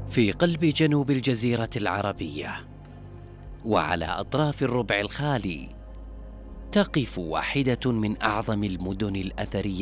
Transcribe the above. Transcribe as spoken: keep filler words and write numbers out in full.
في قلب جنوب الجزيرة العربية، وعلى أطراف الربع الخالي، تقف واحدة من أعظم المدن الأثرية